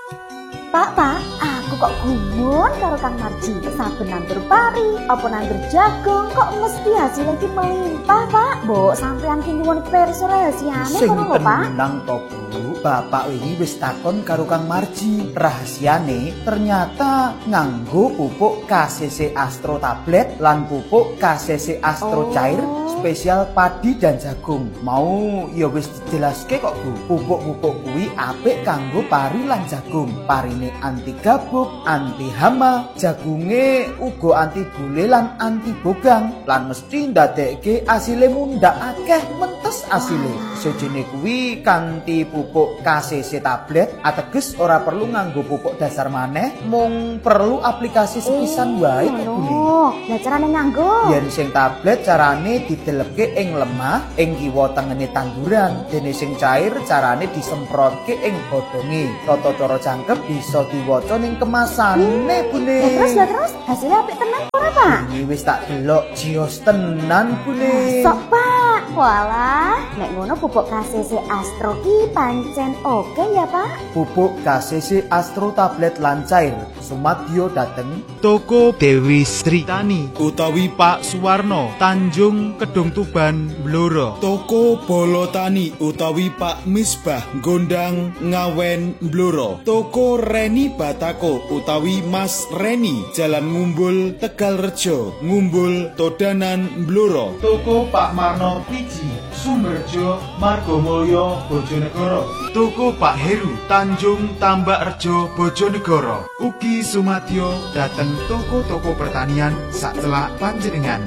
Pak, aku kok gumun karo Kang Marji. Saben nandur pari, apa nandur jagung, kok mesti hasil iki melimpah, Pak. Mbok sampean ki nyuwun pirsa rahasiane Sing kono lho, Pak. tenang to, Bu. Bapak wingi wis takon karo Kang Marji. Rahasiane ternyata nganggo pupuk KCC Astro tablet lan pupuk KCC Astro cair spesial padi dan jagung. Mau ya wis dijelaske kok, Bu. Pupuk-pupuk kuwi apik kanggo pari lan jagung. Parine anti gabuk, anti hama, jagunge uga anti bule lan anti bogang. Lan mesti ndadekke asile mundhak akeh mentes asile. Sejene kuwi kanthi pupuk KCC tablet ateges ora perlu nganggo pupuk dasar maneh, mung perlu aplikasi sepisan wae kok, Bu. Lah carane nganggo? Yen sing tablet carane didelepke ing lemah ing kiwa tengene tanduran, dene sing cair carane disemprotke ing godhonge. Tata cara jangkep bisa diwaca ning kemasane, Bune. Terus hasilnya apik tenan ora, Pak? Ini wis tak delok jios tenan, Bune. Sok, Pak. Walah, nek ngono pupuk KCC Astro ki pancen oke ya, Pak? Pupuk KCC Astro tablet lan cair sumadyo dateng Toko Dewi Sri Tani utawi Pak Suwarno Tanjung Kedung Tuban Blora. Toko Bolo Tani utawi Pak Misbah Gondang Ngawen Blora. Toko Reni Batako utawi Mas Reni Jalan Ngumbul Tegalrejo Ngumbul Todanan Blora. Toko Pak Marno Piji Sumberjo Margomulyo Bojonegoro. Toko Pak Heru Tanjung Tambakrejo Bojonegoro. Ugi sumadyo dateng toko-toko pertanian sacelak panjenengan.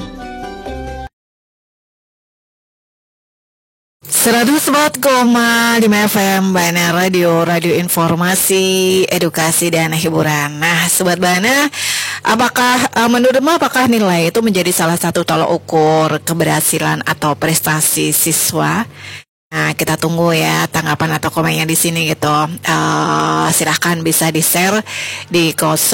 104,5 FM Bana Radio informasi, edukasi dan hiburan. Nah, Sobat Bana, apakah menurutmu apakah nilai itu menjadi salah satu tolak ukur keberhasilan atau prestasi siswa? Nah, kita tunggu ya tanggapan atau komennya di sini gitu. Silahkan bisa di-share di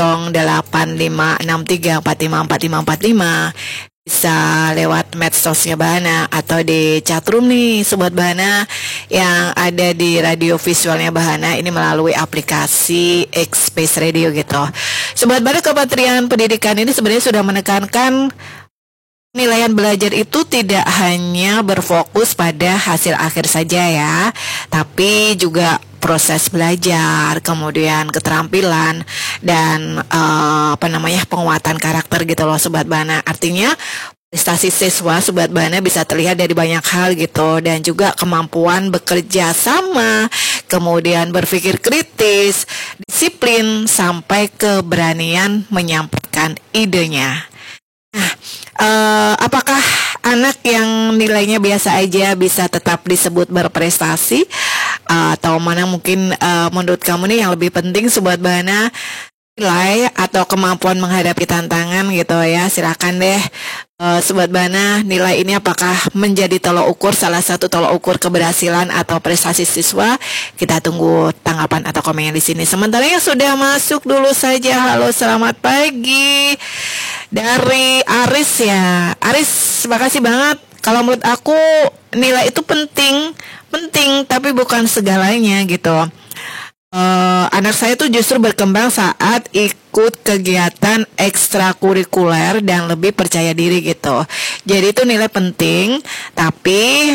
085634545545. Bisa lewat medsosnya Bahana atau di chatroom nih Sobat Bahana yang ada di radio visualnya Bahana ini melalui aplikasi X-Space Radio gitu. Sobat Bahana, Kementerian Pendidikan ini sebenarnya sudah menekankan penilaian belajar itu tidak hanya berfokus pada hasil akhir saja ya, tapi juga proses belajar, kemudian keterampilan dan penguatan karakter gitu loh Sobat Bana. Artinya prestasi siswa Sobat Bana bisa terlihat dari banyak hal gitu, dan juga kemampuan bekerja sama, kemudian berpikir kritis, disiplin, sampai keberanian menyampaikan idenya. Nah, apakah anak yang nilainya biasa aja bisa tetap disebut berprestasi? Atau mana mungkin menurut kamu nih yang lebih penting Sobat Bahana, nilai atau kemampuan menghadapi tantangan gitu ya? Silakan deh Sobat Bahana, nilai ini apakah menjadi tolak ukur, salah satu tolak ukur keberhasilan atau prestasi siswa? Kita tunggu tanggapan atau komennya di sini. Sementara yang sudah masuk dulu saja, halo selamat pagi dari Aris ya. Aris, makasih banget. Kalau menurut aku nilai itu penting tapi bukan segalanya gitu. Anak saya tuh justru berkembang saat ikut kegiatan ekstrakurikuler dan lebih percaya diri gitu. Jadi itu nilai penting, tapi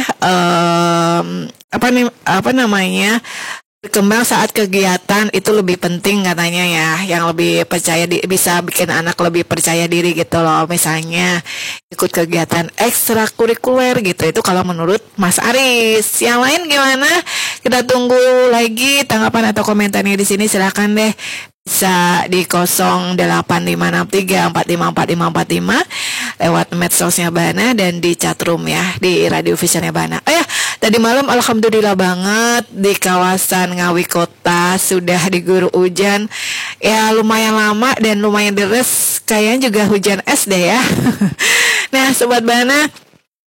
berkembang saat kegiatan itu lebih penting katanya ya, yang lebih bisa bikin anak lebih percaya diri gitu loh. Misalnya ikut kegiatan ekstrakurikuler gitu, itu kalau menurut Mas Aris. Yang lain gimana? Kita tunggu lagi tanggapan atau komentarnya di sini. Silakan deh, bisa di 085634545545 lewat medsosnya Bana dan di chatroom ya di radio visionnya Bana. Tadi malam alhamdulillah banget di kawasan Ngawi Kota sudah diguyur hujan ya, lumayan lama dan lumayan deres, kayaknya juga hujan es deh ya. Nah Sobat Bana,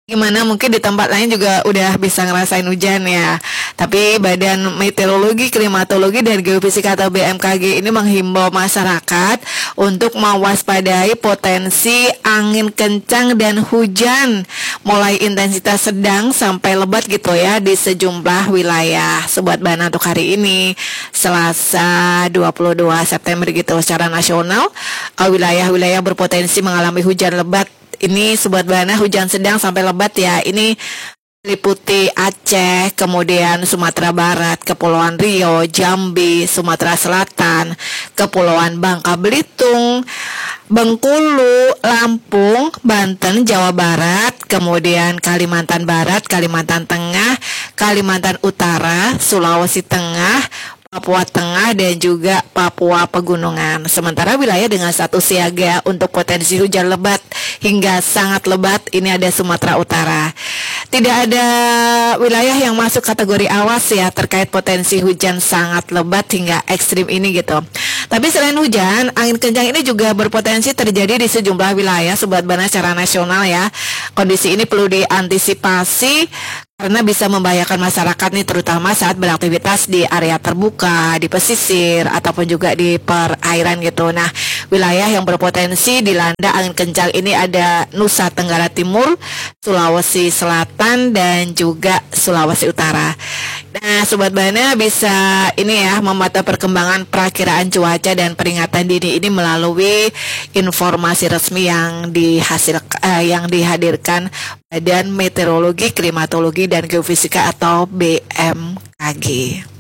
Gimana mungkin di tempat lain juga udah bisa ngerasain hujan ya. Tapi Badan Meteorologi, Klimatologi dan Geofisika atau BMKG ini menghimbau masyarakat untuk mewaspadai potensi angin kencang dan hujan mulai intensitas sedang sampai lebat gitu ya di sejumlah wilayah. Sobat Bana, untuk hari ini Selasa 22 September gitu secara nasional, wilayah-wilayah berpotensi mengalami hujan lebat. Ini Sobat Bana hujan sedang sampai lebat ya. Ini meliputi Aceh, kemudian Sumatera Barat, Kepulauan Riau, Jambi, Sumatera Selatan, Kepulauan Bangka Belitung, Bengkulu, Lampung, Banten, Jawa Barat, kemudian Kalimantan Barat, Kalimantan Tengah, Kalimantan Utara, Sulawesi Tengah, Papua Tengah dan juga Papua Pegunungan. Sementara wilayah dengan status siaga untuk potensi hujan lebat hingga sangat lebat ini ada Sumatera Utara. Tidak ada wilayah yang masuk kategori awas ya terkait potensi hujan sangat lebat hingga ekstrim ini gitu. Tapi selain hujan, angin kencang ini juga berpotensi terjadi di sejumlah wilayah Sobat Bana secara nasional ya. Kondisi ini perlu diantisipasi karena bisa membahayakan masyarakat nih, terutama saat beraktivitas di area terbuka, di pesisir ataupun juga di perairan gitu. Nah, wilayah yang berpotensi dilanda angin kencang ini ada Nusa Tenggara Timur, Sulawesi Selatan dan juga Sulawesi Utara. Nah, Sobat Bana bisa ini ya memantau perkembangan perakiraan cuaca dan peringatan dini ini melalui informasi resmi yang dihadirkan Badan Meteorologi, Klimatologi dan Geofisika atau BMKG.